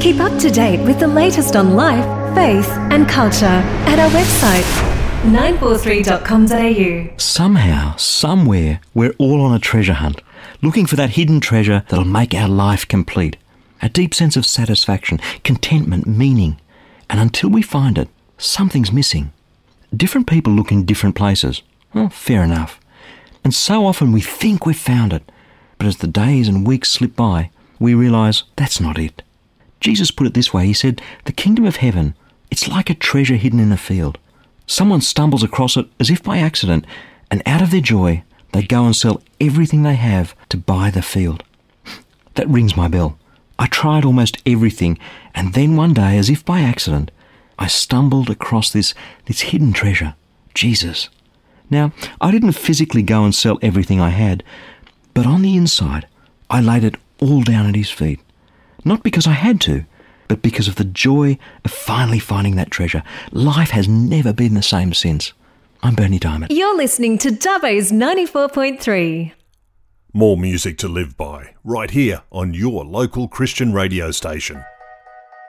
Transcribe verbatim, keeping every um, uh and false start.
Keep up to date with the latest on life, faith and culture at our website, nine four three dot com dot a u. Somehow, somewhere, we're all on a treasure hunt, looking for that hidden treasure that'll make our life complete. A deep sense of satisfaction, contentment, meaning. And until we find it, something's missing. Different people look in different places. Well, fair enough. And so often we think we've found it. But as the days and weeks slip by, we realise that's not it. Jesus put it this way. He said, the kingdom of heaven, it's like a treasure hidden in a field. Someone stumbles across it as if by accident, and out of their joy, they go and sell everything they have to buy the field. That rings my bell. I tried almost everything, and then one day, as if by accident, I stumbled across this, this hidden treasure, Jesus. Now, I didn't physically go and sell everything I had, but on the inside, I laid it all down at his feet. Not because I had to, but because of the joy of finally finding that treasure. Life has never been the same since. I'm Bernie Diamond. You're listening to Dubbo's ninety-four point three. More music to live by, right here on your local Christian radio station.